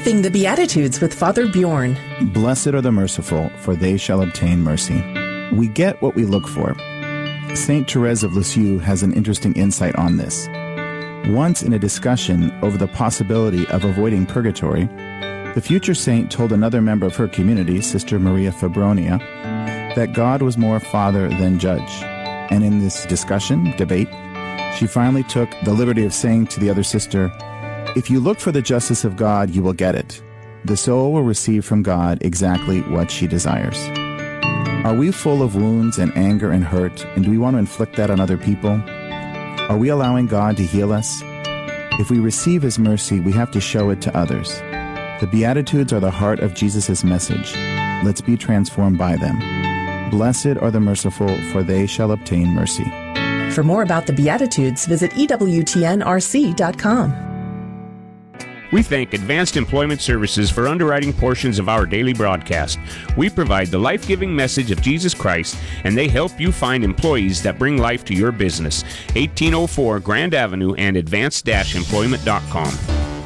Living the Beatitudes with Father Bjorn. Blessed are the merciful, for they shall obtain mercy. We get what we look for. Saint Therese of Lisieux has an interesting insight on this. Once in a discussion over the possibility of avoiding purgatory, the future saint told another member of her community, Sister Maria Fabronia, that God was more father than judge. And in this debate, she finally took the liberty of saying to the other sister, "If you look for the justice of God, you will get it. The soul will receive from God exactly what she desires." Are we full of wounds and anger and hurt, and do we want to inflict that on other people? Are we allowing God to heal us? If we receive His mercy, we have to show it to others. The Beatitudes are the heart of Jesus' message. Let's be transformed by them. Blessed are the merciful, for they shall obtain mercy. For more about the Beatitudes, visit EWTNRC.com. We thank Advanced Employment Services for underwriting portions of our daily broadcast. We provide the life-giving message of Jesus Christ, and they help you find employees that bring life to your business. 1804 Grand Avenue and advanced-employment.com.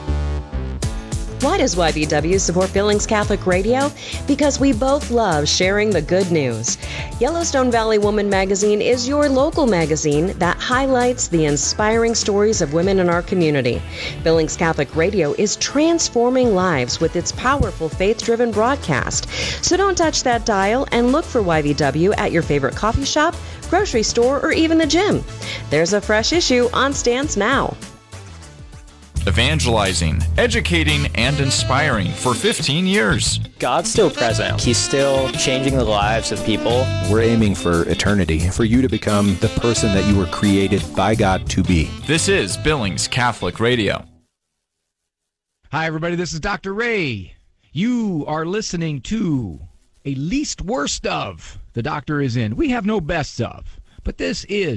Why does YBW support Billings Catholic Radio? Because we both love sharing the good news. Yellowstone Valley Woman Magazine is your local magazine that highlights the inspiring stories of women in our community. Billings Catholic Radio is transforming lives with its powerful faith-driven broadcast. So don't touch that dial and look for YBW at your favorite coffee shop, grocery store, or even the gym. There's a fresh issue on stands now. Evangelizing, educating, and inspiring for 15 years. God's still present. He's still changing the lives of people. We're aiming for eternity, for you to become the person that you were created by God to be. This is Billings Catholic Radio. Hi, everybody. This is Dr. Ray. You are listening to a least worst of. The doctor is in. We have no best of, but this is